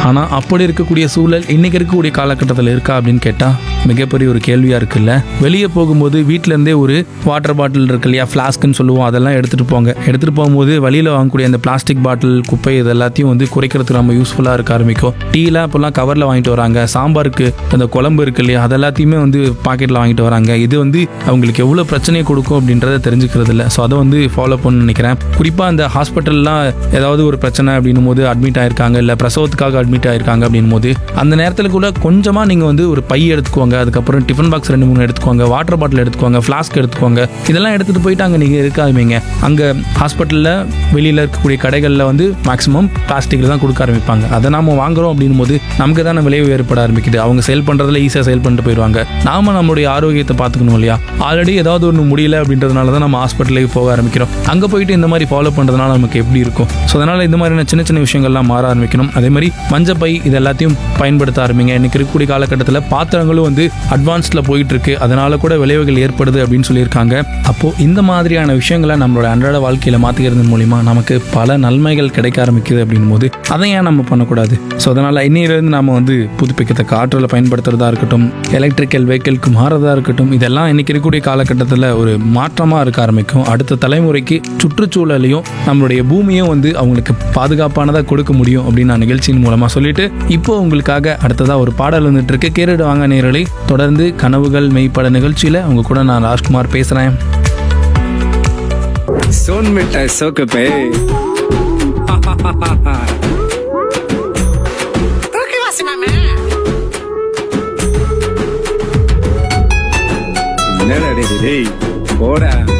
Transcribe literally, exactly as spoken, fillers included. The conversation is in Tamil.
ஆனால் அப்படி இருக்கக்கூடிய சூழல் இன்னைக்கு இருக்கக்கூடிய காலகட்டத்தில் இருக்கா அப்படின்னு கேட்டால் மிகப்பெரிய ஒரு கேள்வியாக இருக்குல்ல. வெளியே போகும்போது வீட்டிலேருந்தே ஒரு வாட்டர் பாட்டில் இருக்கு இல்லையா, ஃப்ளாஸ்க்குன்னு சொல்லுவோம், அதெல்லாம் எடுத்துகிட்டு போங்க. எடுத்துகிட்டு போகும்போது வழியில் வாங்கக்கூடிய அந்த பிளாஸ்டிக் பாட்டில், குப்பை இது எல்லாத்தையும் வந்து குறைக்கிறதுக்கு நம்ம யூஸ்ஃபுல்லாக இருக்க ஆரம்பிக்கும். டீலாம் இப்போல்லாம் கவரில் வாங்கிட்டு வராங்க. சாம்பாருக்கு அந்த குழம்பு இருக்கு இல்லையா, அது எல்லாத்தையுமே வந்து பாக்கெட்டில் வாங்கிட்டு வராங்க. இது வந்து அவங்களுக்கு எவ்வளோ பிரச்சனையை கொடுக்கும் அப்படின்றத தெரிஞ்சுக்கிறது இல்லை. ஸோ அதை வந்து ஃபாலோ பண்ண நினைக்கிறேன். குறிப்பாக அந்த ஹாஸ்பிட்டல்லாம் ஏதாவது ஒரு பிரச்சனை அப்படின்னும் போது அட்மிட் ஆயிருக்காங்க, இல்லை பிரசவத்துக்காக அட்மிட் ஆயிருக்காங்க அப்படின்னும் போது அந்த நேரத்தில் கூட கொஞ்சமாக நீங்கள் வந்து ஒரு பை எடுத்துக்கோங்க, அதுக்கப்புறம் டிஃபன் பாக்ஸ் ரெண்டு மூணு எடுத்துக்கோங்க, வாட்டர் பாட்டில் எடுத்துக்கோங்க, ஃப்ளாஸ்க் எடுத்துக்கோங்க. இதெல்லாம் எடுத்துகிட்டு போயிட்டு அங்கே நீங்கள் இருக்காதுமீங்க. அங்கே ஹாஸ்பிட்டலில் வெளியில் இருக்கக்கூடிய கடைகளில் வந்து மேக்ஸிமம் பிளாஸ்டிக்கில் தான் கொடுக்க ஆரம்பிப்பாங்க. அதை நாம் வாங்குறோம் அப்படின்னும் போது நமக்கு தானே விளைவு ஏற்பட ஆரம்பிக்குது. அவங்க சேல் பண்ணுறதுல ஈஸியாக சேல் பண்ணிட்டு போயிடுவாங்க. நாம நம்மளுடைய ஆரோக்கியத்தை பார்த்துக்கணும் இல்லையா. ஆல்ரெடி ஏதாவது ஒன்று முடியல அப்படின்றதுனால தான் நம்ம ஹாஸ்பிட்டலுக்கு போக ஆரம்பிக்கிறோம். அங்கே போயிட்டு இந்த மாதிரி ஃபாலோ பண்ணுறதுனால நமக்கு எப்படி இருக்கும். ஸோ அதனால் இந்த மாதிரியான சின்ன சின்ன விஷயங்கள்லாம் மாற ஆரம்பிக்கணும். அதே மாதிரி மஞ்சப்பை இது எல்லாத்தையும் பயன்படுத்த ஆரம்பிங்க. இன்னைக்கு இருக்கக்கூடிய காலகட்டத்தில் பாத்திரங்களும் வந்து அட்வான்ஸ்டில் போயிட்டு இருக்கு, அதனால கூட விளைவுகள் ஏற்படுது அப்படின்னு சொல்லியிருக்காங்க. அப்போ இந்த மாதிரியான விஷயங்களை நம்மளோட அன்றாட வாழ்க்கையில மாத்திக்கிறது மூலியமா நமக்கு பல நன்மைகள் கிடைக்க ஆரம்பிக்குது அப்படின் போது அதை ஏன் நம்ம பண்ணக்கூடாது. ஸோ அதனால இன்னையிலிருந்து நாம வந்து புதுப்பிக்கத்தக்க ஆற்றலை பயன்படுத்துறதா இருக்கட்டும், எலக்ட்ரிக்கல் வெஹிக்கிள்க்கு மாறதா இருக்கட்டும், இதெல்லாம் இன்னைக்கு இருக்கக்கூடிய காலகட்டத்தில் ஒரு மாற்றமா இருக்க ஆரம்பிக்கும். அடுத்த தலைமுறைக்கு சுற்றுச்சூழலையும் நம்மளுடைய பூமியும் வந்து அவங்களுக்கு பாதுகாப்பானதாக கொடுக்க முடியும் அப்படின்னு நான் நிகழ்ச்சியின் மூலமா சொல்லிட்டு இப்போ உங்களுக்காக அடுத்ததா ஒரு பாடல் வந்துட்டு இருக்கு. கேரடு வாங்க நேரலை. தொடர்ந்து கனவுகள் மெய்ப்பட நிகழ்ச்சியில உங்க கூட நான் ராஜ்குமார் பேசுறேன். सोन मिठाई सोक पे என்னடா டேய் போடா.